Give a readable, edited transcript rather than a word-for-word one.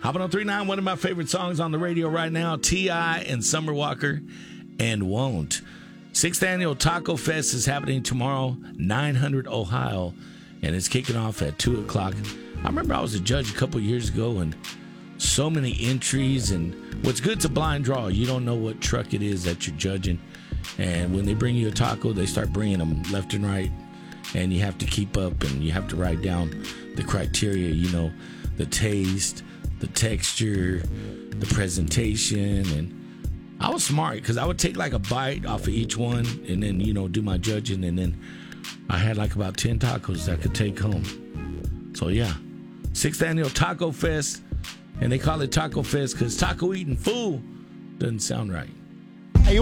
Hopping on 3-9, one of my favorite songs on the radio right now, T.I. and Summer Walker, and Won't. 6th Annual Taco Fest is happening tomorrow, 900 Ohio, and it's kicking off at 2 o'clock. I remember I was a judge a couple years ago, and so many entries, and what's good, it's a blind draw. You don't know what truck it is that you're judging, and when they bring you a taco, they start bringing them left and right, and you have to keep up, and you have to write down the criteria, the taste, the texture, the presentation. And I was smart because I would take like a bite off of each one and then, do my judging. And then I had like about 10 tacos that I could take home. So, yeah, 6th Annual Taco Fest. And they call it Taco Fest because taco eating fool doesn't sound right.